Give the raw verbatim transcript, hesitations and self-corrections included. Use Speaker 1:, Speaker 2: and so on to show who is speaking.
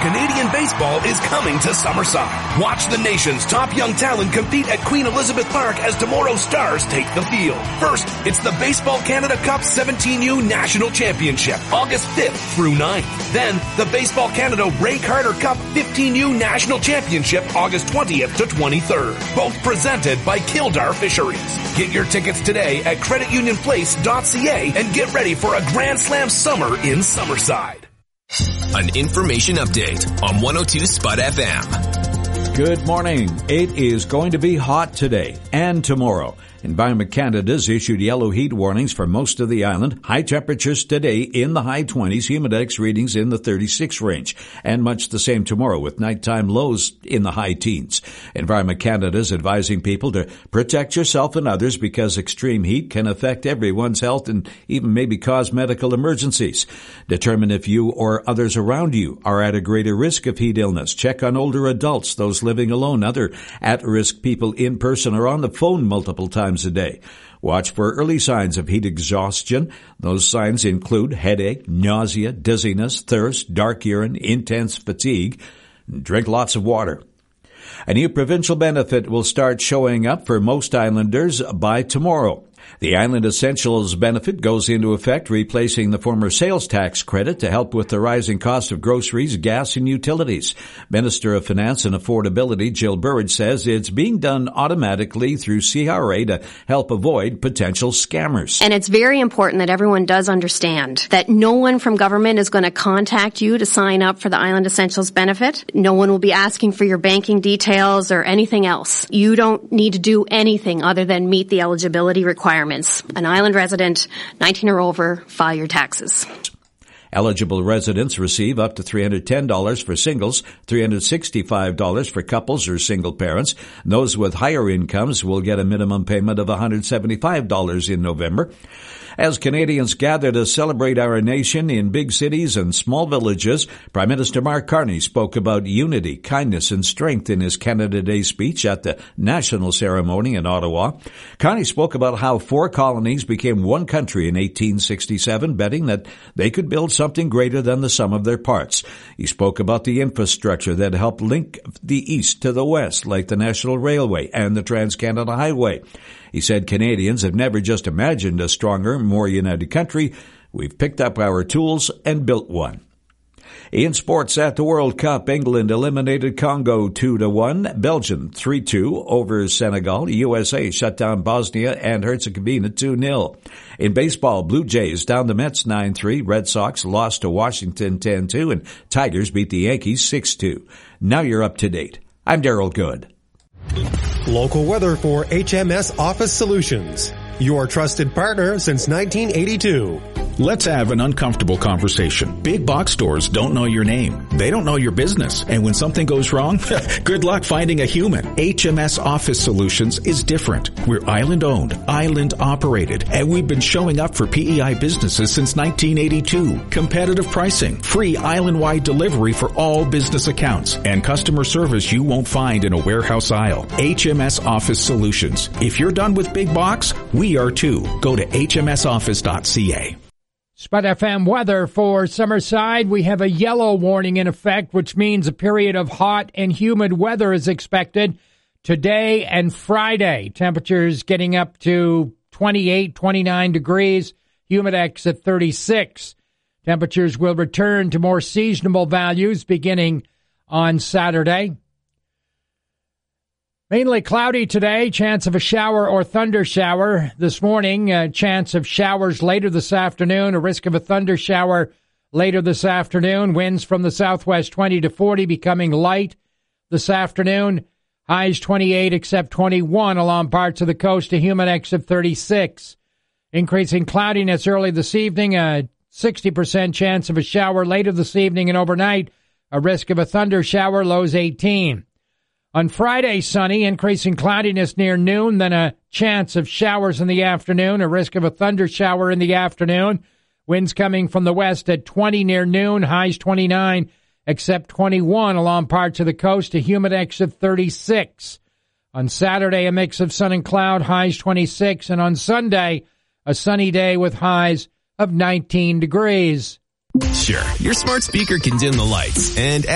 Speaker 1: Canadian baseball is coming to Summerside. Watch the nation's top young talent compete at Queen Elizabeth Park as tomorrow's stars take the field. First, it's the Baseball Canada Cup seventeen U National Championship, August fifth through ninth. Then, the Baseball Canada Ray Carter Cup fifteen U National Championship, August twentieth to twenty-third. Both presented by Kildare Fisheries. Get your tickets today at credit union place dot c a and get ready for a Grand Slam summer in Summerside.
Speaker 2: An information update on one oh two Spud F M.
Speaker 3: Good morning. It is going to be hot today and tomorrow. Environment Canada's issued yellow heat warnings for most of the island. High temperatures today in the high twenties, humidex readings in the thirty-six range, and much the same tomorrow with nighttime lows in the high teens. Environment Canada is advising people to protect yourself and others because extreme heat can affect everyone's health and even maybe cause medical emergencies. Determine if you or others around you are at a greater risk of heat illness. Check on older adults, those living alone, other at-risk people in person or on the phone multiple times a day. Watch for early signs of heat exhaustion. Those signs include headache, nausea, dizziness, thirst, dark urine, intense fatigue. Drink lots of water. A new provincial benefit will start showing up for most islanders by tomorrow. The Island Essentials benefit goes into effect, replacing the former sales tax credit to help with the rising cost of groceries, gas, and utilities. Minister of Finance and Affordability Jill Burridge says it's being done automatically through C R A to help avoid potential scammers.
Speaker 4: And it's very important that everyone does understand that no one from government is going to contact you to sign up for the Island Essentials benefit. No one will be asking for your banking details or anything else. You don't need to do anything other than meet the eligibility requirements. An island resident, nineteen or over, file your taxes.
Speaker 3: Eligible residents receive up to three hundred ten dollars for singles, three hundred sixty-five dollars for couples or single parents. Those with higher incomes will get a minimum payment of one hundred seventy-five dollars in November. As Canadians gather to celebrate our nation in big cities and small villages, Prime Minister Mark Carney spoke about unity, kindness, and strength in his Canada Day speech at the national ceremony in Ottawa. Carney spoke about how four colonies became one country in eighteen sixty-seven, betting that they could build something greater than the sum of their parts. He spoke about the infrastructure that helped link the east to the west, like the National Railway and the Trans-Canada Highway. He said Canadians have never just imagined a stronger, more united country. We've picked up our tools and built one. In sports at the World Cup, England eliminated Congo two to one, Belgium three two over Senegal, U S A shut down Bosnia and Herzegovina two nil. In baseball, Blue Jays down the Mets nine three, Red Sox lost to Washington ten two, and Tigers beat the Yankees six two. Now you're up to date. I'm Daryl Good.
Speaker 5: Local weather for H M S Office Solutions, your trusted partner since nineteen eighty-two.
Speaker 6: Let's have an uncomfortable conversation. Big box stores don't know your name. They don't know your business. And when something goes wrong, good luck finding a human. H M S Office Solutions is different. We're island owned, island operated, and we've been showing up for P E I businesses since nineteen eighty-two. Competitive pricing, free island-wide delivery for all business accounts, and customer service you won't find in a warehouse aisle. H M S Office Solutions. If you're done with big box, we are too. Go to H M S office dot c a.
Speaker 7: Spud F M weather for Summerside. We have a yellow warning in effect, which means a period of hot and humid weather is expected today and Friday. Temperatures getting up to twenty-eight, twenty-nine degrees, humidex at thirty-six. Temperatures will return to more seasonable values beginning on Saturday. Mainly cloudy today, chance of a shower or thunder shower this morning, a chance of showers later this afternoon, a risk of a thunder shower later this afternoon. Winds from the southwest twenty to forty, becoming light this afternoon. Highs twenty-eight except twenty-one along parts of the coast, a humidex of thirty-six. Increasing cloudiness early this evening, a sixty percent chance of a shower later this evening and overnight, a risk of a thunder shower, lows eighteen. On Friday, sunny, increasing cloudiness near noon, then a chance of showers in the afternoon, a risk of a thunder shower in the afternoon. Winds coming from the west at twenty near noon, highs twenty-nine, except twenty-one along parts of the coast, a humidex of thirty-six. On Saturday, a mix of sun and cloud, highs twenty-six, and on Sunday, a sunny day with highs of nineteen degrees.
Speaker 2: Sure, your smart speaker can dim the lights and